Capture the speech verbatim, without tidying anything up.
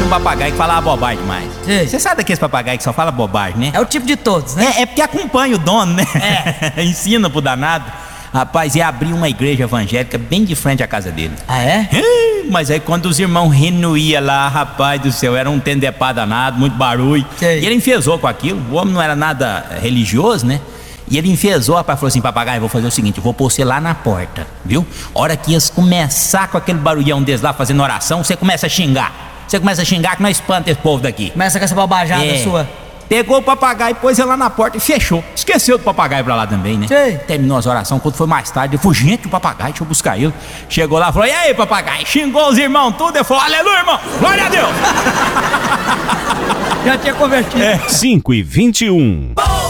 um papagaio que falava bobagem demais. Sei. Você sabe daqueles papagaios que só fala bobagem, né? É o tipo de todos, né? É, é porque acompanha o dono, né? É. Ensina pro danado. Rapaz, ia abrir uma igreja evangélica bem de frente à casa dele. Ah, é? Mas aí quando os irmãos renuíam lá, rapaz do céu, era um tendepá danado, muito barulho. Sei. E ele enfesou com aquilo. O homem não era nada religioso, né? E ele enfesou, rapaz, falou assim: papagaio, vou fazer o seguinte, eu vou pôr você lá na porta, viu? Hora que eles começar com aquele barulhão deles lá fazendo oração, você começa a xingar. Você começa a xingar que nós espanta esse povo daqui. Começa com essa bobajada É. sua. Pegou o papagaio, pôs ele lá na porta e fechou. Esqueceu do papagaio pra lá também, né? Sei. Terminou as orações, quando foi mais tarde, ele falou: gente, o papagaio, deixa eu buscar ele. Chegou lá e falou: e aí, papagaio? Xingou os irmãos tudo. Ele falou: aleluia, irmão, glória a Deus. Já tinha convertido. cinco e vinte e um.